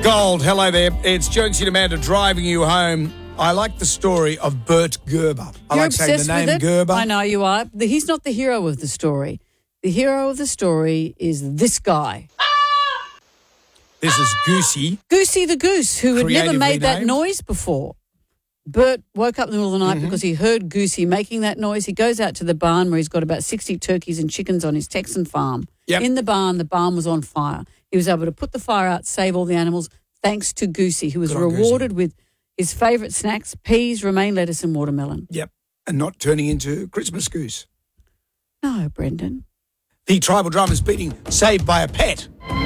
Gold, hello there. It's Jonesy and Amanda driving you home. I like the story of Bert Gerber. I You're like saying the obsessed name with it? Gerber. I know you are. He's not the hero of the story. The hero of the story is this guy. This is Goosey. Goosey the goose, who had never Creatively made that named. noise before. Bert woke up in the middle of the night Mm-hmm. because he heard Goosey making that noise. He goes out to the barn where he's got about 60 turkeys and chickens on his Texan farm. Yep. In the barn was on fire. He was able to put the fire out, save all the animals, thanks to Goosey, who was Good on rewarded with his favourite snacks, peas, romaine lettuce and watermelon. Yep. And not turning into Christmas goose. No, Brendan. The tribal drama's beating Saved by a Pet.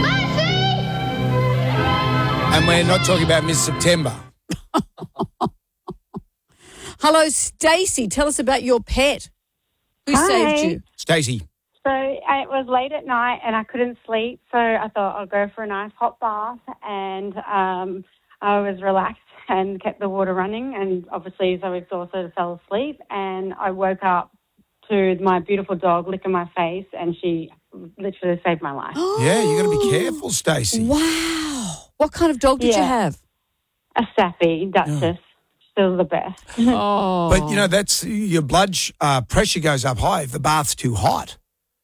And we're not talking about Miss September. Hello, Stacey. Tell us about your pet. Who Hi. saved you? Stacey. So it was late at night and I couldn't sleep, so I thought I'll go for a nice hot bath, and I was relaxed and kept the water running, and obviously as I was exhausted I fell asleep, and I woke up to my beautiful dog licking my face, and she literally saved my life. Yeah, you got to be careful, Stacey. Wow. What kind of dog did you Yeah. have? A Sappy Duchess, still the best. Oh. But, you know, that's your blood pressure goes up high if the bath's too hot.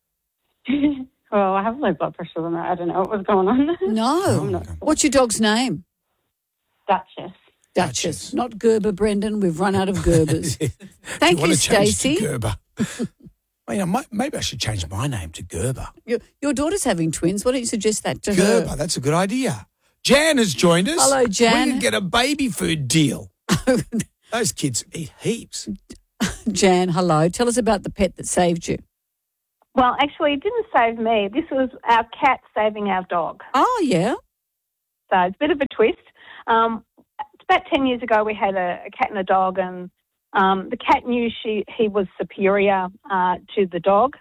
Well, I have low blood pressure than that. I don't know what was going on. No. What's your dog's name? Duchess. Duchess. Not Gerber, Brendan. We've run out of Gerbers. Thank Do you, want to change to Stacey. Gerber? Well, you know, maybe I should change my name to Gerber. Your daughter's having twins. Why don't you suggest that to Gerber, her? that's a good idea. Jan has joined us. Hello, Jan. We can get a baby food deal. Those kids eat heaps. Jan, hello. Tell us about the pet that saved you. Well, actually, it didn't save me. This was our cat saving our dog. Oh, yeah. So it's a bit of a twist. It's about 10 years ago, we had a cat and a dog, and the cat knew he was superior to the dog.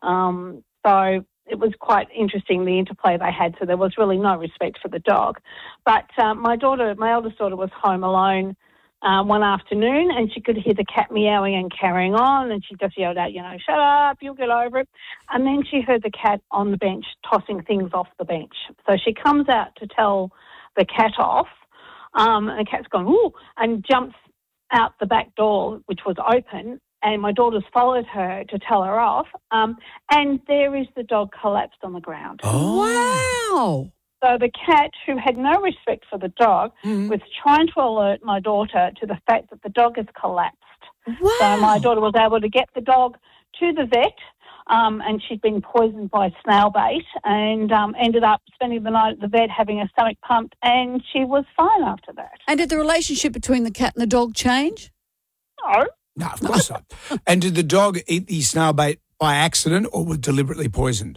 So it was quite interesting, the interplay they had. So there was really no respect for the dog. But my eldest daughter, was home alone one afternoon, and she could hear the cat meowing and carrying on, and she just yelled out, shut up, you'll get over it. And then she heard the cat on the bench tossing things off the bench. So she comes out to tell the cat off, and the cat's gone, ooh, and jumps out the back door, which was open, and my daughters followed her to tell her off, and there is the dog collapsed on the ground. Wow. So the cat, who had no respect for the dog, was trying to alert my daughter to the fact that the dog has collapsed. Wow. So my daughter was able to get the dog to the vet, and she'd been poisoned by snail bait, and ended up spending the night at the vet having her stomach pumped, and she was fine after that. And did the relationship between the cat and the dog change? No. No, of course not. And did the dog eat the snail bait by accident or was deliberately poisoned?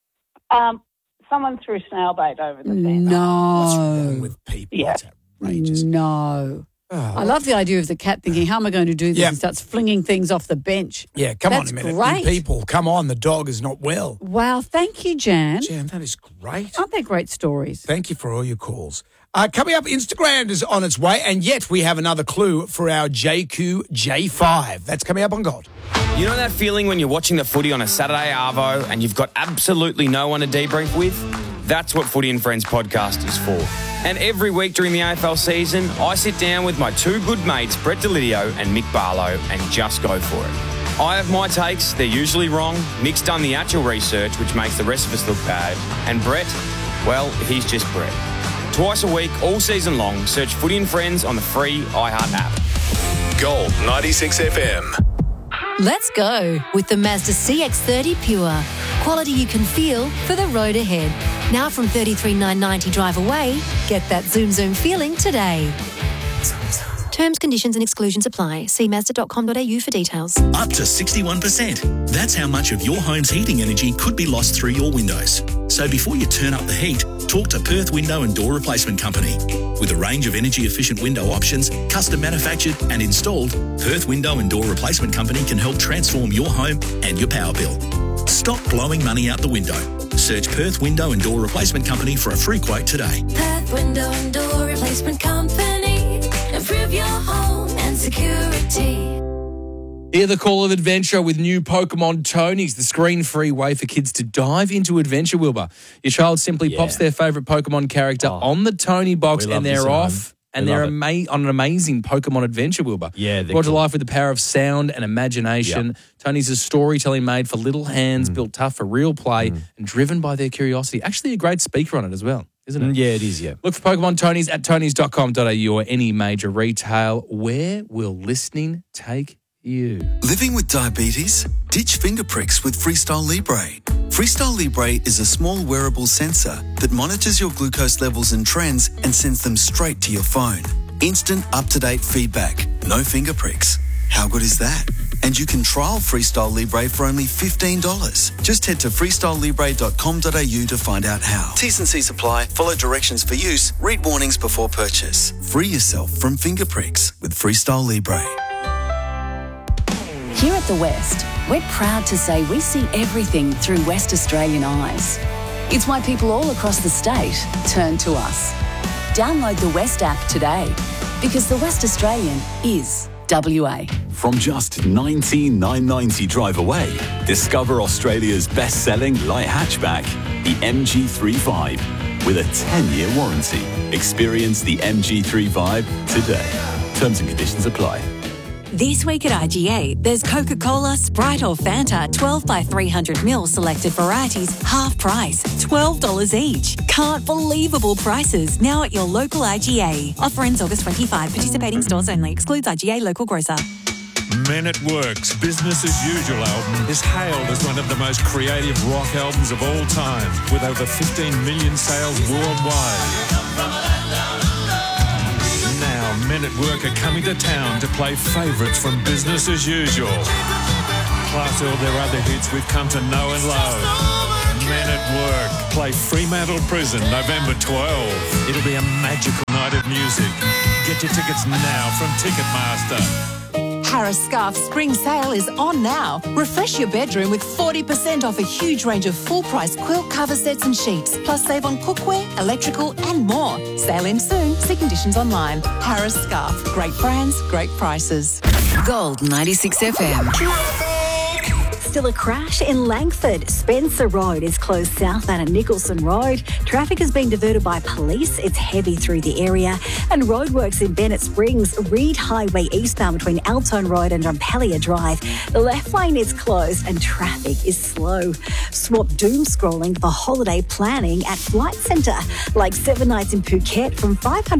Someone threw snail bait over the fence. What's No. wrong with people? Yeah. That's outrageous. No. Oh, I love the idea of the cat thinking, how am I going to do this? Yeah. And starts flinging things off the bench. yeah, come That's on a minute. great. You people, come on. The dog is not well. Wow. Thank you, Jan. Jan, that is great. Aren't they great stories? Thank you for all your calls. Coming up, Instagram is on its way, and yet we have another clue for our JQ J5. That's coming up on Gold. You know that feeling when you're watching the footy on a Saturday arvo and you've got absolutely no one to debrief with? That's what Footy and Friends podcast is for. And every week during the AFL season, I sit down with my two good mates, Brett Delidio and Mick Barlow, and just go for it. I have my takes, they're usually wrong. Mick's done the actual research, which makes the rest of us look bad. And Brett, well, he's just Brett. Twice a week, all season long, search Footy and Friends on the free iHeart app. Gold 96 FM. Let's go with the Mazda CX-30 Pure. Quality you can feel for the road ahead. Now from $33,990 drive away, get that zoom zoom feeling today. Terms, conditions and exclusions apply. See Mazda.com.au for details. Up to 61%. That's how much of your home's heating energy could be lost through your windows. So before you turn up the heat, talk to Perth Window and Door Replacement Company. With a range of energy-efficient window options, custom manufactured and installed, Perth Window and Door Replacement Company can help transform your home and your power bill. Stop blowing money out the window. Search Perth Window and Door Replacement Company for a free quote today. Perth Window and Door Replacement Company. Improve your home and security. Hear the call of adventure with new Pokemon Tonys, the screen-free way for kids to dive into adventure, Wilbur. Your child simply pops their favourite Pokemon character on the Tony box and they're off. And they're on an amazing Pokemon adventure, Wilbur. Yeah, they're brought to cool. life with the power of sound and imagination. Yep. Tony's a storytelling made for little hands, built tough for real play, and driven by their curiosity. Actually, a great speaker on it as well, isn't it? Yeah, it is, yeah. Look for Pokemon Tonys at tonys.com.au or any major retail. Where will listening take you? Living with diabetes? Ditch finger pricks with Freestyle Libre. Freestyle Libre is a small wearable sensor that monitors your glucose levels and trends and sends them straight to your phone. Instant, up-to-date feedback. No finger pricks. How good is that? And you can trial Freestyle Libre for only $15. Just head to freestylelibre.com.au to find out how. T's and C's apply. Follow directions for use. Read warnings before purchase. Free yourself from finger pricks with Freestyle Libre. Here at The West, we're proud to say we see everything through West Australian eyes. It's why people all across the state turn to us. Download the West app today, because The West Australian is WA. From just $19,990 drive away, discover Australia's best-selling light hatchback, the MG3 with a 10-year warranty. Experience the MG3 today. Terms and conditions apply. This week at IGA, there's Coca-Cola, Sprite or Fanta, 12 by 300ml selected varieties, half price, $12 each. Can't believable prices now at your local IGA. Offer ends August 25. Participating stores only. Excludes IGA local grocer. Men at Work's Business as Usual album is hailed as one of the most creative rock albums of all time, with over 15 million sales worldwide. Now, Men at Work are coming to town to play favourites from Business as Usual, plus all their other hits we've come to know and love. Men at Work play Fremantle Prison November 12. It'll be a magical night of music. Get your tickets now from Ticketmaster. Harris Scarf Spring Sale is on now. Refresh your bedroom with 40% off a huge range of full-price quilt cover sets and sheets, plus save on cookware, electrical and more. Sale ends soon. See conditions online. Harris Scarf. Great brands, great prices. Gold 96 FM. Still a crash in Langford. Spencer Road is closed south out of Nicholson Road. Traffic is being diverted by police. It's heavy through the area. And roadworks in Bennett Springs, Reed Highway eastbound between Altone Road and Drumpelia Drive. The left lane is closed and traffic is slow. Swap doom scrolling for holiday planning at Flight Centre. Like 7 nights in Phuket from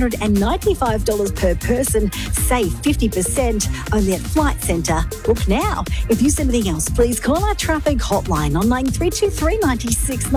$595 per person. Save 50% only at Flight Centre. Book now. If you see anything else, please call our traffic hotline on 9323 96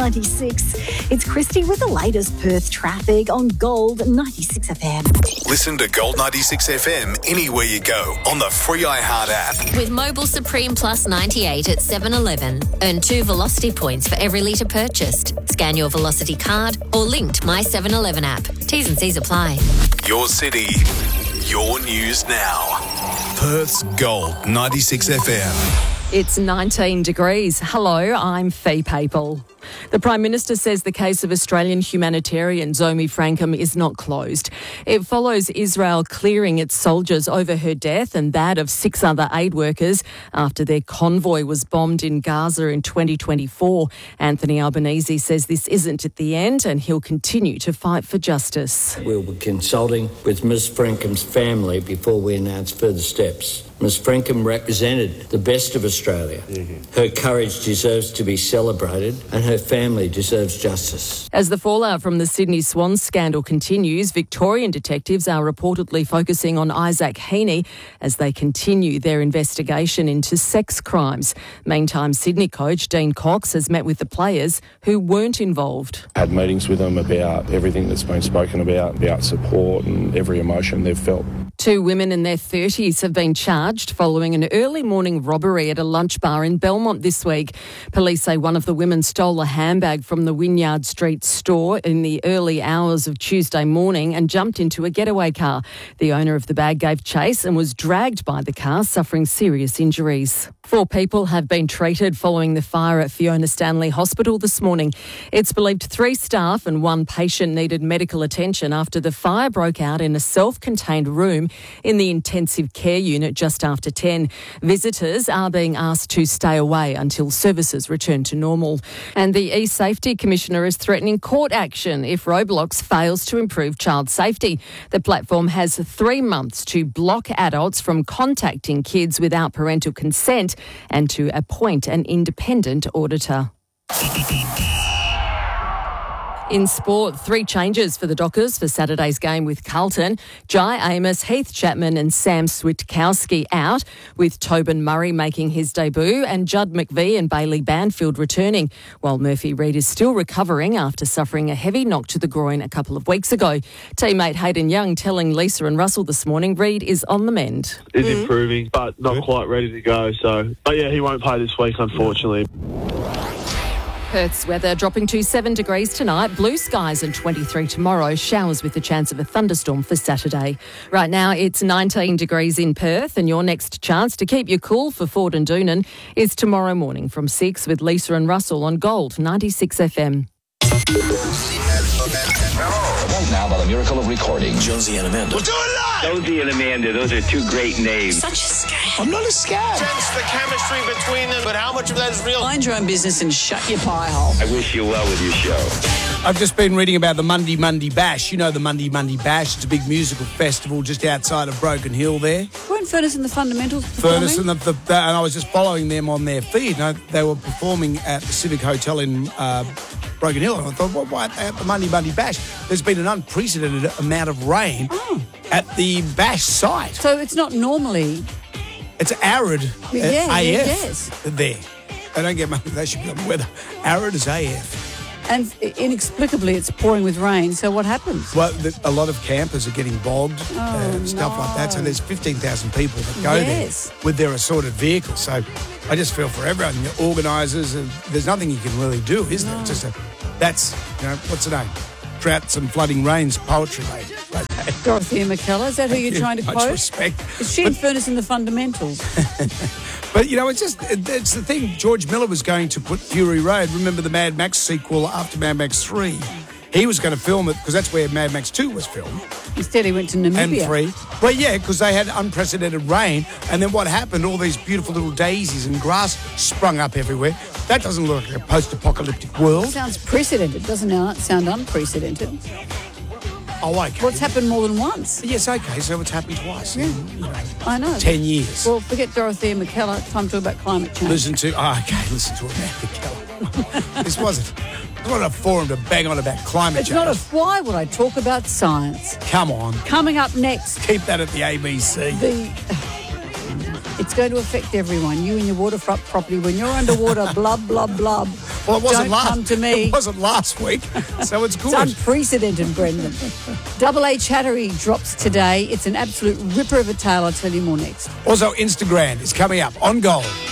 96. It's Christy with the latest Perth traffic on Gold 96 FM. Listen to Gold 96 FM anywhere you go on the free iHeart app. With Mobile Supreme Plus 98 at 7-Eleven. Earn 2 Velocity points for every litre purchased. Scan your Velocity card or link to My 7-Eleven app. T's and C's apply. Your city, your news now. Perth's Gold 96 FM. It's 19 degrees. Hello, I'm Fee Papel. The Prime Minister says the case of Australian humanitarian Zomi Frankham is not closed. It follows Israel clearing its soldiers over her death and that of 6 other aid workers after their convoy was bombed in Gaza in 2024. Anthony Albanese says this isn't at the end and he'll continue to fight for justice. We'll be consulting with Ms Frankham's family before we announce further steps. Ms Frankham represented the best of Australia. Her courage deserves to be celebrated and her family deserves justice. As the fallout from the Sydney Swans scandal continues, Victorian detectives are reportedly focusing on Isaac Heaney as they continue their investigation into sex crimes. Meantime, Sydney coach Dean Cox has met with the players who weren't involved. Had meetings with them about everything that's been spoken about support and every emotion they've felt. 2 women in their 30s have been charged following an early morning robbery at a lunch bar in Belmont this week. Police say one of the women stole a handbag from the Wynyard Street store in the early hours of Tuesday morning and jumped into a getaway car. The owner of the bag gave chase and was dragged by the car, suffering serious injuries. 4 people have been treated following the fire at Fiona Stanley Hospital this morning. It's believed 3 staff and 1 patient needed medical attention after the fire broke out in a self-contained room in the intensive care unit just just after 10. Visitors are being asked to stay away until services return to normal. And the eSafety Commissioner is threatening court action if Roblox fails to improve child safety. The platform has 3 months to block adults from contacting kids without parental consent and to appoint an independent auditor. In sport, 3 changes for the Dockers for Saturday's game with Carlton. Jai Amos, Heath Chapman and Sam Switkowski out, with Tobin Murray making his debut and Judd McVie and Bailey Banfield returning, while Murphy Reid is still recovering after suffering a heavy knock to the groin a couple of weeks ago. Teammate Hayden Young telling Lisa and Russell this morning Reid is on the mend. He's improving, but not quite ready to go. But yeah, he won't play this week, unfortunately. Perth's weather dropping to 7 degrees tonight, blue skies and 23 tomorrow, showers with the chance of a thunderstorm for Saturday. Right now it's 19 degrees in Perth, and your next chance to keep you cool for Ford and Doonan is tomorrow morning from 6 with Lisa and Russell on Gold 96 FM. Right now, by the miracle of recording, Josie and Amanda. We'll do it live! Josie and Amanda, those are 2 great names. Such a scam. I'm not a scam. Sense the chemistry between them, but how much of that is real? Mind your own business and shut your pie hole. I wish you well with your show. I've just been reading about the Monday Bash. You know the Monday Bash. It's a big musical festival just outside of Broken Hill there. Weren't Furnace and the Fundamentals performing? Furnace and and I was just following them on their feed. They were performing at the Civic Hotel in Broken Hill. And I thought, what at the Monday Bash? There's been an unprecedented amount of rain at the Bash site. So it's not normally... It's arid AF yes. there. They don't get money. They should be on the weather. Arid as AF. And inexplicably, it's pouring with rain. So what happens? Well, a lot of campers are getting bogged and stuff like that. So there's 15,000 people that go there with their assorted vehicles. So I just feel for everyone. The organisers, there's nothing you can really do, is there? It's just that's, what's the name? Droughts and flooding rains, poetry, mate. Dorothea McKellar, is that who you're trying to quote? Much respect. Is she in Furnace in the Fundamentals? But, it's the thing. George Miller was going to put Fury Road. Remember the Mad Max sequel after Mad Max 3? He was going to film it because that's where Mad Max 2 was filmed. Instead, he went to Namibia. And 3. Well, yeah, because they had unprecedented rain. And then what happened? All these beautiful little daisies and grass sprung up everywhere. That doesn't look like a post-apocalyptic world. It sounds precedented, doesn't it? Sound unprecedented. Oh, okay. Well, it's happened more than once. Yes, okay, so it's happened twice in, I know. 10 years. Well, forget Dorothea McKellar. Time to talk about climate change. Listen to Amanda McKellar. This wasn't a forum to bang on about climate change. It's not why would I talk about science? Come on. Coming up next. Keep that at the ABC. It's going to affect everyone. You and your waterfront property. When you're underwater, blub, blub, blub. Well, it wasn't Don't come to me. It wasn't last week, so it's good. It's unprecedented, Brendan. Double A Chattery drops today. It's an absolute ripper of a tale. I'll tell you more next. Also, Instagram is coming up on Gold.